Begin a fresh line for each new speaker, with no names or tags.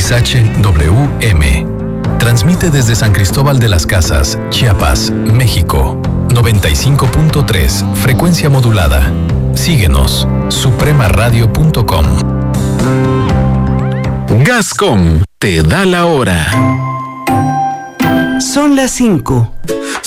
XHWM. Transmite desde San Cristóbal de las Casas, Chiapas, México. 95.3, frecuencia modulada. Síguenos, supremaradio.com.
Gascom te da la hora.
Son las 5.